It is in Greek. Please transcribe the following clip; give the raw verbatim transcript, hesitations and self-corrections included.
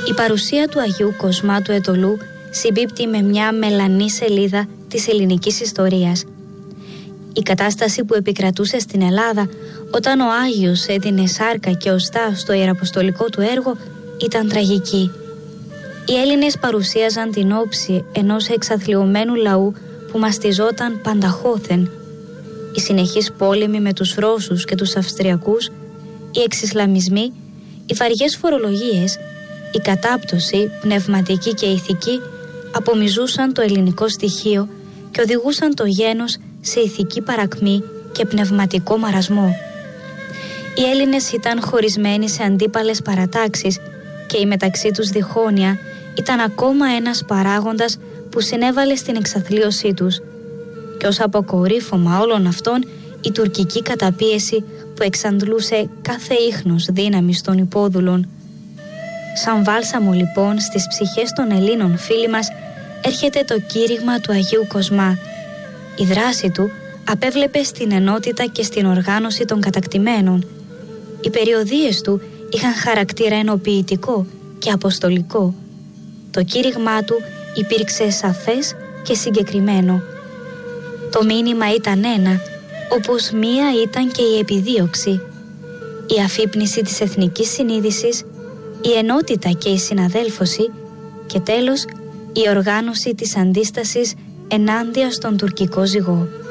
Η παρουσία του Αγίου Κοσμά του Αιτωλού συμπίπτει με μια μελανή σελίδα της ελληνικής ιστορίας. Η κατάσταση που επικρατούσε στην Ελλάδα όταν ο Άγιος έδινε σάρκα και οστά στο ιεραποστολικό του έργο ήταν τραγική. Οι Έλληνες παρουσίαζαν την όψη ενός εξαθλιωμένου λαού που μαστιζόταν πανταχώθεν. Οι συνεχείς πόλεμοι με τους Ρώσους και τους Αυστριακούς, οι εξισλαμισμοί, οι βαριές φορολογίες, η κατάπτωση πνευματική και ηθική απομυζούσαν το ελληνικό στοιχείο και οδηγούσαν το γένος σε ηθική παρακμή και πνευματικό μαρασμό. Οι Έλληνες ήταν χωρισμένοι σε αντίπαλες παρατάξεις και η μεταξύ τους διχόνοια ήταν ακόμα ένας παράγοντας που συνέβαλε στην εξαθλίωσή τους. Και ως αποκορύφωμα όλων αυτών η τουρκική καταπίεση που εξαντλούσε κάθε ίχνος δύναμης των υπόδουλων. Σαν βάλσαμο λοιπόν στις ψυχές των Ελλήνων φίλοι μας έρχεται το κήρυγμα του Αγίου Κοσμά. Η δράση του απέβλεπε στην ενότητα και στην οργάνωση των κατακτημένων. Οι περιοδίες του είχαν χαρακτήρα ενοποιητικό και αποστολικό. Το κήρυγμά του υπήρξε σαφές και συγκεκριμένο. Το μήνυμα ήταν ένα, όπως μία ήταν και η επιδίωξη. Η αφύπνιση της εθνικής συνείδησης, η ενότητα και η συναδέλφωση και τέλος η οργάνωση της αντίστασης ενάντια στον τουρκικό ζυγό.